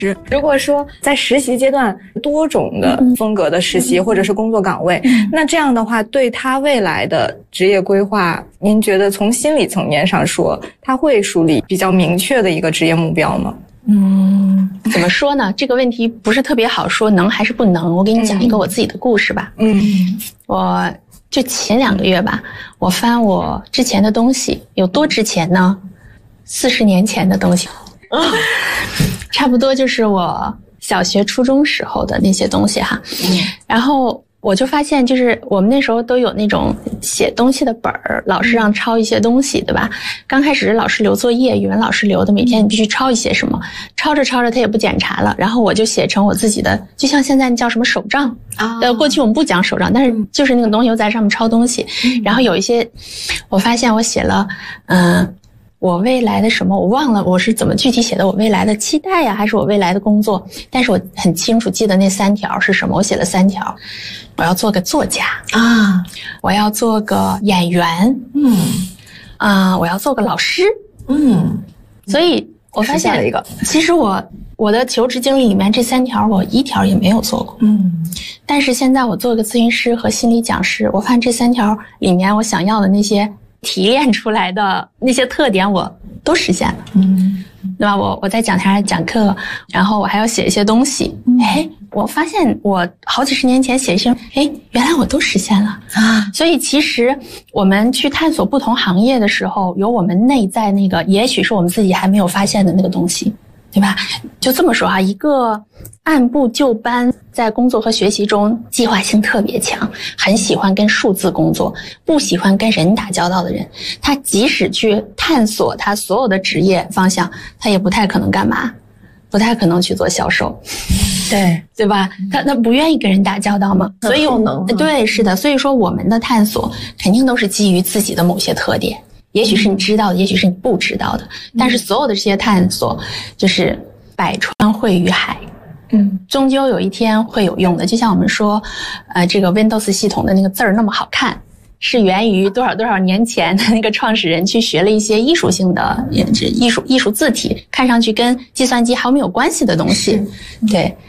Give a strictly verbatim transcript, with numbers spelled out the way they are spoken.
如果说在实习阶段多种的风格的实习或者是工作岗位，那这样的话对他未来的职业规划，您觉得从心理层面上说，他会树立比较明确的一个职业目标吗？ 嗯，怎么说呢？这个问题不是特别好说能还是不能。我给你讲一个我自己的故事吧。嗯，我就前两个月吧，我翻我之前的东西，有多值钱呢？四十年前的东西。啊，差不多就是我小学初中时候的那些东西哈。嗯，然后我就发现，就是我们那时候都有那种写东西的本儿，老师让抄一些东西，对吧？刚开始是老师留作业，语文老师留的，每天你必须抄一些什么，抄着抄着他也不检查了，然后我就写成我自己的，就像现在叫什么手账啊。呃，过去我们不讲手账，但是就是那个东西我在上面抄东西，然后有一些，我发现我写了，嗯、呃。我未来的什么我忘了我是怎么具体写的，我未来的期待呀、啊、还是我未来的工作，但是我很清楚记得那三条是什么，我写了三条。我要做个作家啊，我要做个演员，嗯啊、呃，我要做个老师，嗯。所以我发现了一个，其实我我的求职经历里面这三条我一条也没有做过，嗯。但是现在我做个咨询师和心理讲师，我发现这三条里面我想要的那些提炼出来的那些特点我都实现了，嗯，对吧？我我在讲台上讲课，然后我还要写一些东西，哎、嗯，我发现我好几十年前写一些，哎，原来我都实现了啊！所以其实我们去探索不同行业的时候，有我们内在那个，也许是我们自己还没有发现的那个东西，对吧？就这么说哈，一个按部就班在工作和学习中计划性特别强，很喜欢跟数字工作，不喜欢跟人打交道的人，他即使去探索他所有的职业方向，他也不太可能干嘛，不太可能去做销售，对对吧？他他不愿意跟人打交道嘛，所以对是的，所以说我们的探索肯定都是基于自己的某些特点。也许是你知道的，也许是你不知道的，但是所有的这些探索就是百川汇于海，嗯，终究有一天会有用的。就像我们说，呃，这个 Windows 系统的那个字儿那么好看，是源于多少多少年前的那个创始人去学了一些艺术性的艺术艺术字体，看上去跟计算机毫没有关系的东西，对。